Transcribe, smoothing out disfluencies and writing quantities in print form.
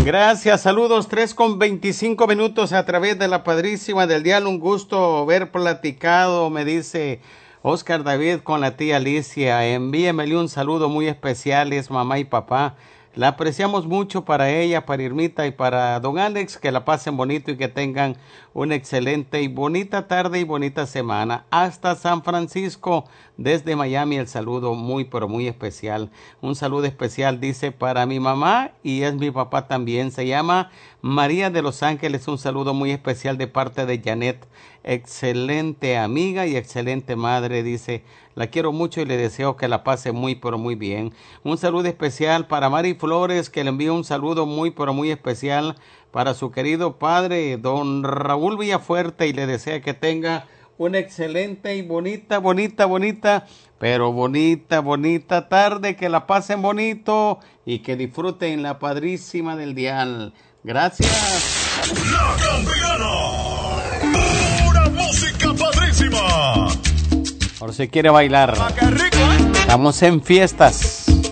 Gracias, saludos, 3:25 a través de la Padrísima del Dial. Un gusto haber platicado, me dice Oscar David con la tía Alicia. Envíemele un saludo muy especial, es mamá y papá. La apreciamos mucho para ella, para Irmita y para don Alex, que la pasen bonito y que tengan una excelente y bonita tarde y bonita semana. Hasta San Francisco, desde Miami, el saludo muy, pero muy especial. Un saludo especial, dice, para mi mamá y es mi papá también. Se llama María de Los Ángeles. Un saludo muy especial de parte de Janet. Excelente amiga y excelente madre, dice. La quiero mucho y le deseo que la pase muy, pero muy bien. Un saludo especial para Mari Flores, que le envío un saludo muy, pero muy especial para su querido padre, don Raúl Villafuerte, y le desea que tenga una excelente y bonita tarde, que la pasen bonito y que disfruten la Padrísima del Dial. Gracias. La Campirana. Pura música padrísima. Por si quiere bailar. Estamos en fiestas.